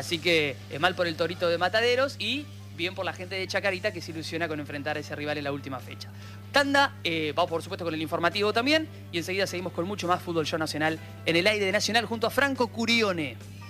Así que mal por el Torito de Mataderos y bien por la gente de Chacarita que se ilusiona con enfrentar a ese rival en la última fecha. Tanda, vamos por supuesto con el informativo también y enseguida seguimos con mucho más Fútbol Show Nacional en el aire de Nacional junto a Franco Curione.